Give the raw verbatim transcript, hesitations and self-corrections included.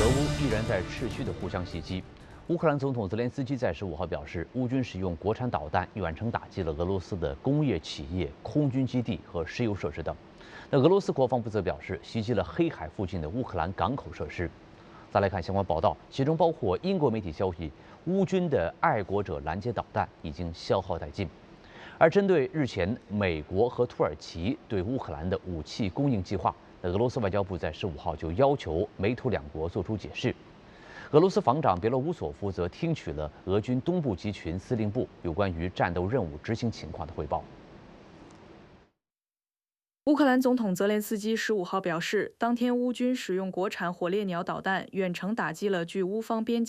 乌依然在持续的互相袭击。乌克兰总统泽连斯基在十五号表示，乌军使用国产导弹远程打击了俄罗斯的工业企业、空军基地和石油设施等。那俄罗斯国防部则表示，袭击了黑海附近的乌克兰港口设施。再来看相关报道，其中包括英国媒体消息，乌军的爱国者拦截导弹已经消耗殆尽。而针对日前美国和土耳其对乌克兰的武器供应计划，俄罗斯外交部在十五号就要求美土两国做出解释。俄罗斯防长别罗乌索夫则听取了俄军东部集群司令部有关于战斗任务执行情况的汇报。 乌克兰总统泽连斯基十五号表示，当天乌军使用国产火烈鸟导弹远程打击了距乌方边